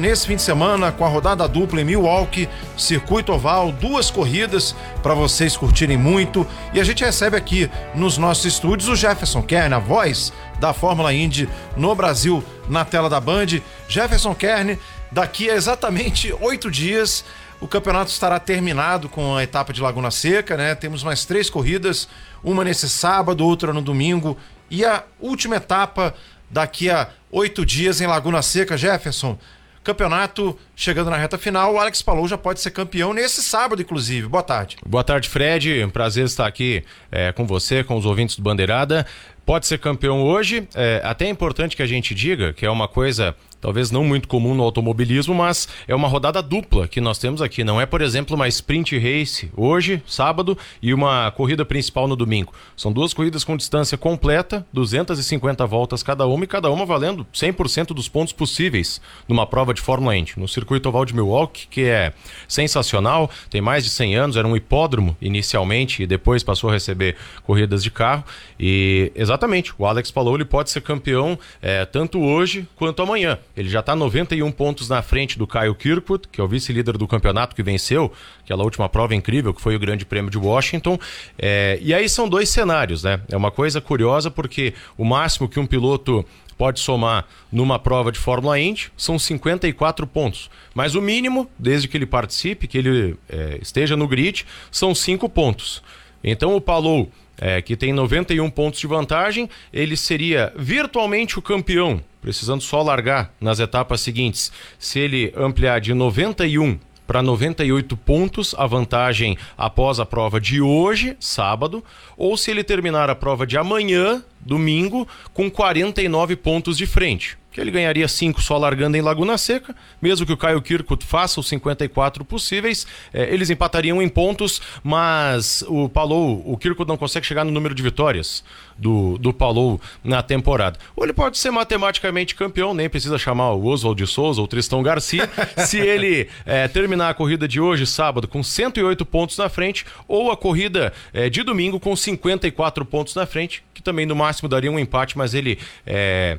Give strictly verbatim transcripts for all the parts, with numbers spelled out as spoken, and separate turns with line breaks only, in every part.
nesse fim de semana com a rodada dupla em Milwaukee, circuito oval, duas corridas para vocês curtirem muito. E a gente recebe aqui nos nossos estúdios o Jefferson Kern, a voz da Fórmula Indy no Brasil, na tela da Band. Jefferson Kern, daqui a exatamente oito dias o campeonato estará terminado com a etapa de Laguna Seca, né? Temos mais três corridas, uma nesse sábado, outra no domingo e a última etapa daqui a oito dias em Laguna Seca. Jefferson, campeonato chegando na reta final, o Alex Palou já pode ser campeão nesse sábado, inclusive. Boa tarde.
Boa tarde, Fred. Prazer estar aqui é, com você, com os ouvintes do Bandeirada. Pode ser campeão hoje. É até importante que a gente diga que é uma coisa talvez não muito comum no automobilismo, mas é uma rodada dupla que nós temos aqui. Não é, por exemplo, uma sprint race hoje, sábado, e uma corrida principal no domingo. São duas corridas com distância completa, duzentas e cinquenta voltas cada uma, e cada uma valendo cem por cento dos pontos possíveis numa prova de Fórmula Indy. No circuito oval de Milwaukee, que é sensacional, tem mais de cem anos, era um hipódromo inicialmente e depois passou a receber corridas de carro. E exatamente, o Alex Palou ele pode ser campeão é, tanto hoje quanto amanhã. Ele já está noventa e um pontos na frente do Kyle Kirkwood, que é o vice-líder do campeonato, que venceu aquela última prova incrível, que foi o Grande Prêmio de Washington. É, e aí são dois cenários, né? É uma coisa curiosa porque o máximo que um piloto pode somar numa prova de Fórmula Indy são cinquenta e quatro pontos. Mas o mínimo, desde que ele participe, que ele é, esteja no grid, são cinco pontos. Então o Palou, é, que tem noventa e um pontos de vantagem, ele seria virtualmente o campeão, precisando só largar nas etapas seguintes. Se ele ampliar de noventa e um para noventa e oito pontos a vantagem após a prova de hoje, sábado, ou se ele terminar a prova de amanhã, domingo, com quarenta e nove pontos de frente, que ele ganharia cinco só largando em Laguna Seca. Mesmo que o Kyle Kirkwood faça os cinquenta e quatro possíveis, eh, eles empatariam em pontos, mas o Palou, o Kirkwood não consegue chegar no número de vitórias do, do Palou na temporada. Ou ele pode ser matematicamente campeão, nem precisa chamar o Oswald de Souza ou o Tristão Garcia, se ele eh, terminar a corrida de hoje, sábado, com cento e oito pontos na frente, ou a corrida eh, de domingo com cinquenta e quatro pontos na frente, que também no máximo daria um empate, mas ele eh,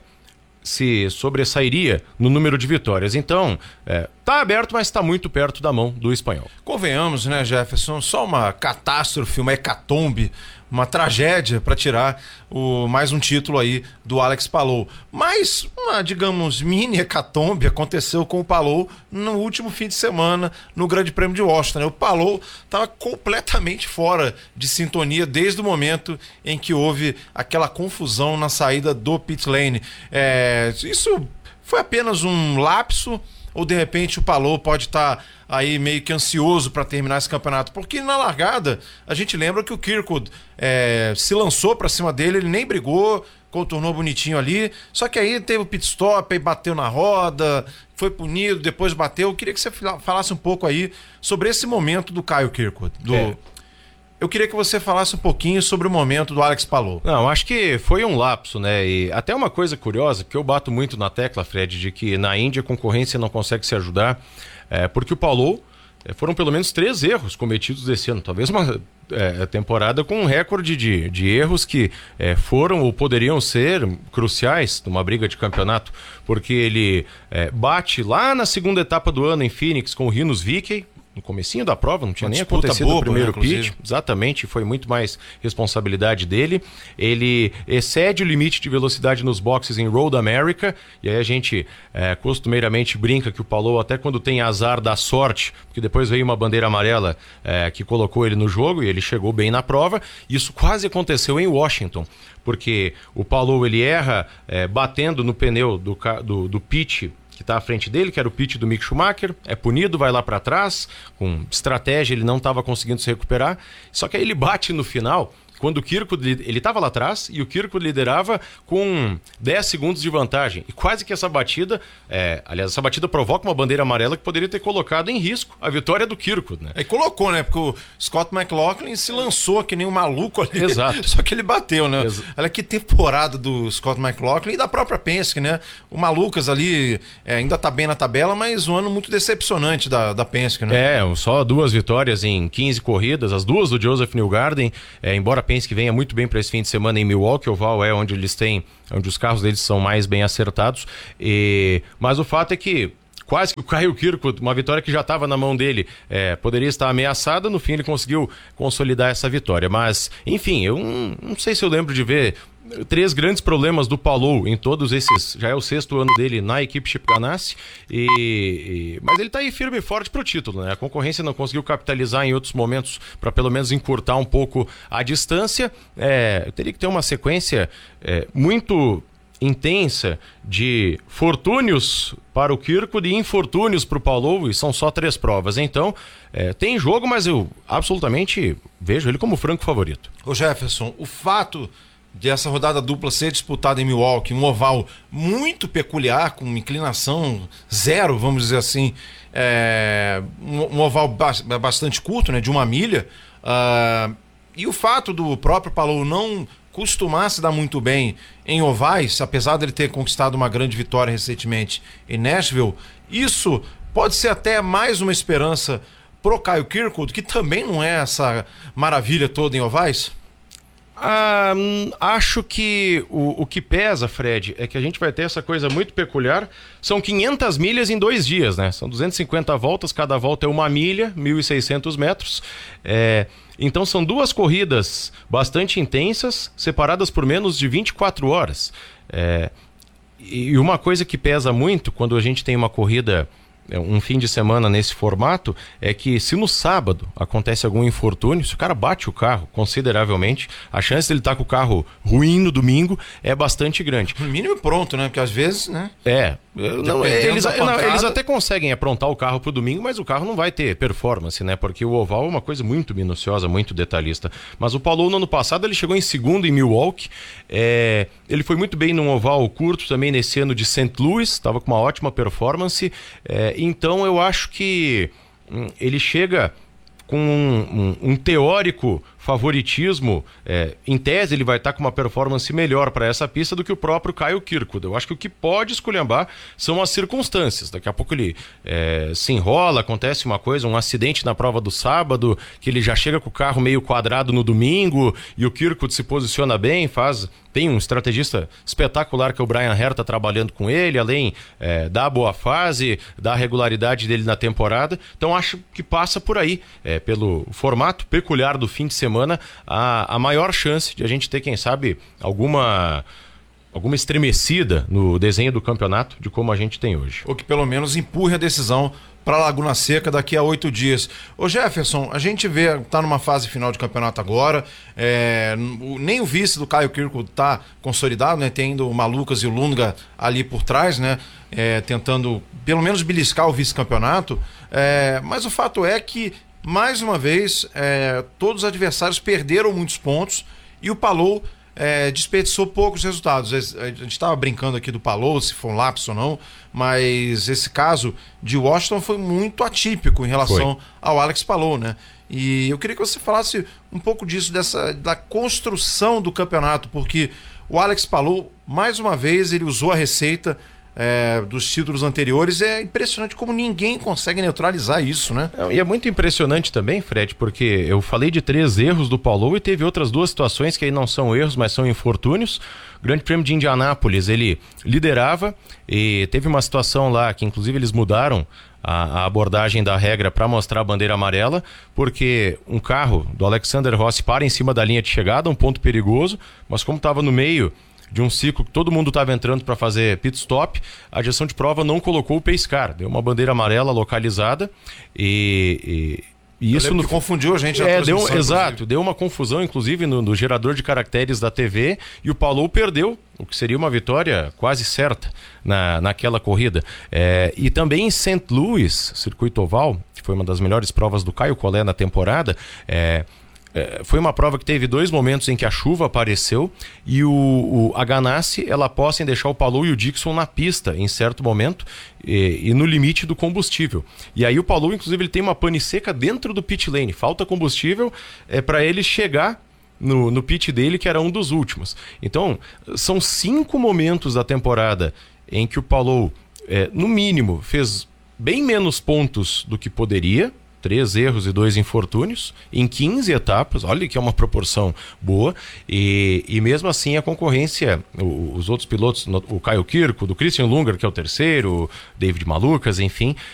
se sobressairia no número de vitórias. Então, é, tá aberto, mas está muito perto da mão do espanhol.
Convenhamos, né, Jefferson? Só uma catástrofe, uma hecatombe, uma tragédia para tirar o, mais um título aí do Alex Palou. Mas uma, digamos, mini hecatombe aconteceu com o Palou no último fim de semana no Grande Prêmio de Washington, né? O Palou estava completamente fora de sintonia desde o momento em que houve aquela confusão na saída do pit lane. É, isso foi apenas um lapso, ou de repente o Palou pode estar tá aí meio que ansioso para terminar esse campeonato? Porque na largada a gente lembra que o Kirkwood é, se lançou para cima dele, ele nem brigou, contornou bonitinho ali, só que aí teve o pit stop, aí bateu na roda, foi punido, depois bateu. Eu queria que você falasse um pouco aí sobre esse momento do Kyle Kirkwood, do... É. Eu queria que você falasse um pouquinho sobre o momento do Alex Palou.
Não, acho que foi um lapso, né? E até uma coisa curiosa, que eu bato muito na tecla, Fred, de que na Índia a concorrência não consegue se ajudar, é, porque o Palou, é, foram pelo menos três erros cometidos esse ano. Talvez uma é, temporada com um recorde de, de erros que é, foram ou poderiam ser cruciais numa briga de campeonato, porque ele é, bate lá na segunda etapa do ano em Phoenix com o Rinus VeeKay, no comecinho da prova, não tinha nem acontecido boba, o primeiro né, pit, exatamente, foi muito mais responsabilidade dele. Ele excede o limite de velocidade nos boxes em Road America, e aí a gente é, costumeiramente brinca que o Palou, até quando tem azar, dá sorte, porque depois veio uma bandeira amarela é, que colocou ele no jogo e ele chegou bem na prova. Isso quase aconteceu em Washington, porque o Palou ele erra é, batendo no pneu do, do, do pit que está à frente dele, que era o pit do Mick Schumacher, é punido, vai lá para trás, com estratégia ele não estava conseguindo se recuperar, só que aí ele bate no final, quando o Kirkwood, ele estava lá atrás e o Kirkwood liderava com dez segundos de vantagem. E quase que essa batida, é, aliás, essa batida provoca uma bandeira amarela que poderia ter colocado em risco a vitória do Kirkwood, né?
E colocou, né? Porque o Scott McLaughlin se lançou que nem um maluco ali.
Exato.
Só que ele bateu, né?
Ex-
Olha que temporada do Scott McLaughlin e da própria Penske, né? O Malucas ali é, ainda tá bem na tabela, mas um ano muito decepcionante da, da Penske, né?
É, só duas vitórias em quinze corridas, as duas do Joseph Newgarden, é, embora a Penske venha muito bem para esse fim de semana em Milwaukee, oval é onde eles têm, onde os carros deles são mais bem acertados, e... mas o fato é que quase que o Kyle Kirkwood, uma vitória que já estava na mão dele, é, poderia estar ameaçada, no fim ele conseguiu consolidar essa vitória. Mas, enfim, eu não, não sei se eu lembro de ver três grandes problemas do Palou em todos esses, já é o sexto ano dele na equipe Chip Ganassi, e, e, mas ele está aí firme e forte para o título, né? A concorrência não conseguiu capitalizar em outros momentos para pelo menos encurtar um pouco a distância. É, teria que ter uma sequência é, muito intensa de fortúnios para o Kirkwood e infortúnios para o Palou, e são só três provas. Então, é, tem jogo, mas eu absolutamente vejo ele como franco favorito.
Ô Jefferson, o fato de essa rodada dupla ser disputada em Milwaukee, um oval muito peculiar, com inclinação zero, vamos dizer assim, é, um, um oval ba- bastante curto, né, de uma milha, uh, e o fato do próprio Palou não costumar se dar muito bem em ovais, apesar dele ter conquistado uma grande vitória recentemente em Nashville, isso pode ser até mais uma esperança pro Kyle Kirkwood, que também não é essa maravilha toda em ovais?
Ah, acho que o, o que pesa, Fred, é que a gente vai ter essa coisa muito peculiar. São quinhentas milhas em dois dias, né? São duzentas e cinquenta voltas, cada volta é uma milha, mil e seiscentos metros. É, então são duas corridas bastante intensas, separadas por menos de vinte e quatro horas. É, e uma coisa que pesa muito quando a gente tem uma corrida, um fim de semana nesse formato, é que se no sábado acontece algum infortúnio, se o cara bate o carro consideravelmente, a chance dele estar com o carro ruim no domingo é bastante grande.
No mínimo pronto, né? Porque às vezes, né?
É. Não, eles,
pancada...
não, eles até conseguem aprontar o carro pro domingo, mas o carro não vai ter performance, né? Porque o oval é uma coisa muito minuciosa, muito detalhista. Mas o Palou, no ano passado, ele chegou em segundo em Milwaukee. É, ele foi muito bem num oval curto também nesse ano de Saint Louis, estava com uma ótima performance. É, então eu acho que hum, ele chega com um, um, um teórico favoritismo. É, em tese ele vai estar com uma performance melhor para essa pista do que o próprio Kyle Kirkwood. Eu acho que o que pode esculhambar são as circunstâncias. Daqui a pouco ele é, se enrola, acontece uma coisa, um acidente na prova do sábado, que ele já chega com o carro meio quadrado no domingo e o Kirkwood se posiciona bem, faz... Tem um estrategista espetacular que é o Brian Hare, tá trabalhando com ele, além é, da boa fase, da regularidade dele na temporada. Então acho que passa por aí, é, pelo formato peculiar do fim de semana, a, a maior chance de a gente ter, quem sabe, alguma... alguma estremecida no desenho do campeonato de como a gente tem hoje.
Ou que pelo menos empurre a decisão para Laguna Seca daqui a oito dias. Ô Jefferson, a gente vê, tá numa fase final de campeonato agora, é, nem o vice do Kyle Kirkwood tá consolidado, né? Tem ainda o Malucas e o Lundgren ali por trás, né? É, tentando pelo menos beliscar o vice-campeonato, é, mas o fato é que, mais uma vez, é, todos os adversários perderam muitos pontos e o Palou É, desperdiçou poucos resultados. A gente estava brincando aqui do Palou, se foi um lapso ou não, mas esse caso de Washington foi muito atípico em relação foi. ao Alex Palou, né? E eu queria que você falasse um pouco disso, dessa, da construção do campeonato, porque o Alex Palou, mais uma vez, ele usou a receita É, dos títulos anteriores. É impressionante como ninguém consegue neutralizar isso, né?
E é muito impressionante também, Fred, porque eu falei de três erros do Palou e teve outras duas situações que aí não são erros, mas são infortúnios. O Grande Prêmio de Indianápolis, ele liderava e teve uma situação lá que inclusive eles mudaram a, a abordagem da regra para mostrar a bandeira amarela, porque um carro do Alexander Rossi para em cima da linha de chegada, um ponto perigoso, mas como estava no meio de um ciclo que todo mundo estava entrando para fazer pit stop, a direção de prova não colocou o pace car, deu uma bandeira amarela localizada e, e, e isso no...
que confundiu a gente na
é, deu,
transmissão,
exato,
inclusive.
deu uma confusão inclusive no, no gerador de caracteres da T V e o Palou perdeu, o que seria uma vitória quase certa na, naquela corrida. É, e também em Saint Louis, circuito oval, que foi uma das melhores provas do Caio Collet na temporada, é, foi uma prova que teve dois momentos em que a chuva apareceu e o, o, a Ganassi, ela aposta em deixar o Palou e o Dixon na pista em certo momento e, e no limite do combustível. E aí o Palou, inclusive, ele tem uma pane seca dentro do pit lane. Falta combustível é, para ele chegar no, no pit dele, que era um dos últimos. Então, são cinco momentos da temporada em que o Palou, é, no mínimo, fez bem menos pontos do que poderia. três erros e dois infortúnios em quinze etapas. Olha que é uma proporção boa. E, e mesmo assim a concorrência, o, os outros pilotos, o Caio Kirko, do Christian Lunger, que é o terceiro, David Malucas, enfim,